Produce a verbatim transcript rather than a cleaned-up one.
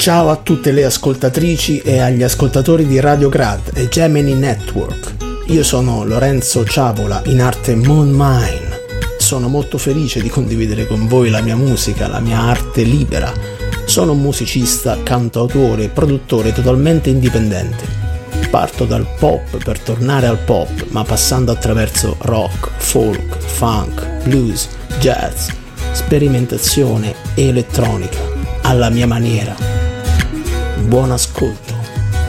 Ciao a tutte le ascoltatrici e agli ascoltatori di Radio Grad e Gemini Network. Io sono Lorenzo Ciavola, in arte Moon Mine. Sono molto felice di condividere con voi la mia musica, la mia arte libera. Sono un musicista, cantautore e produttore totalmente indipendente. Parto dal pop per tornare al pop, ma passando attraverso rock, folk, funk, blues, jazz, sperimentazione e elettronica, alla mia maniera. Buon ascolto.